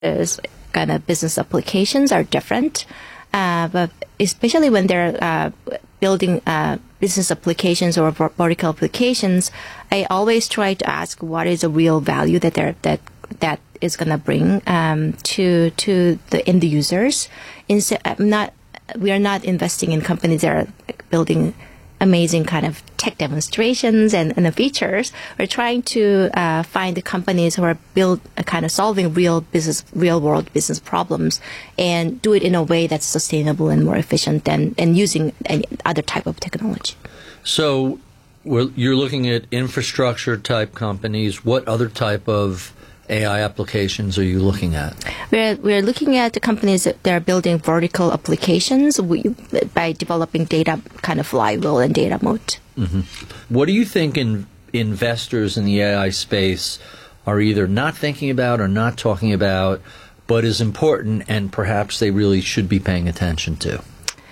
kind of business applications are different. But especially when they're building business applications or vertical applications, I always try to ask what is the real value that is going to bring to the end users. We are not investing in companies that are building amazing kind of tech demonstrations and the features. We're trying to find the companies who are kind of solving real world business problems and do it in a way that's sustainable and more efficient than using any other type of technology. So you're looking at infrastructure type companies. What other type of AI applications are you looking at? We're looking at the companies that are building vertical applications by developing data kind of flywheel and data moat. Mm-hmm. What do you think investors in the AI space are either not thinking about or not talking about, but is important and perhaps they really should be paying attention to?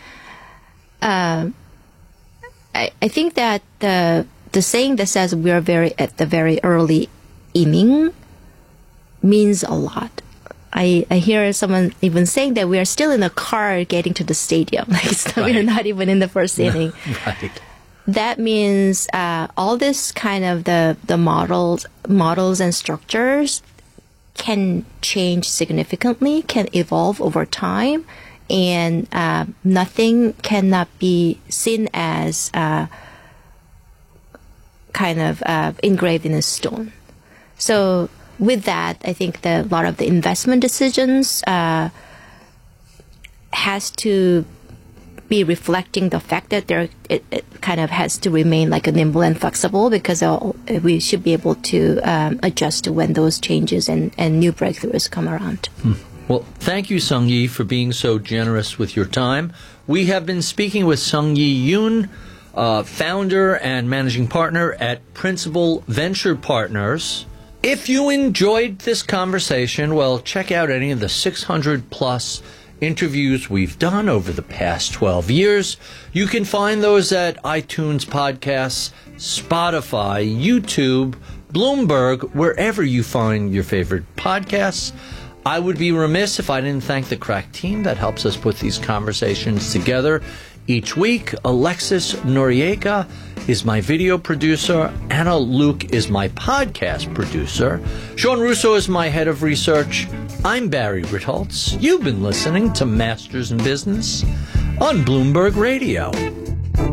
I think that the saying that says we are at the very early inning means a lot. I hear someone even saying that we are still in a car getting to the stadium. Like we're not even in the first inning. Right. That means all this kind of the models and structures can change significantly, can evolve over time, and nothing cannot be seen as kind of engraved in a stone. So with that, I think that a lot of the investment decisions has to be reflecting the fact that it kind of has to remain like a nimble and flexible, because we should be able to adjust to when those changes and new breakthroughs come around. Well, thank you, Sung-Yi, for being so generous with your time. We have been speaking with Sung-Yi Yoon, founder and managing partner at Principal Venture Partners. If you enjoyed this conversation, well, check out any of the 600-plus interviews we've done over the past 12 years. You can find those at iTunes Podcasts, Spotify, YouTube, Bloomberg, wherever you find your favorite podcasts. I would be remiss if I didn't thank the Crack team that helps us put these conversations together each week. Alexis Noriega is my video producer. Anna Luke is my podcast producer. Sean Russo is my head of research. I'm Barry Ritholtz. You've been listening to Masters in Business on Bloomberg Radio.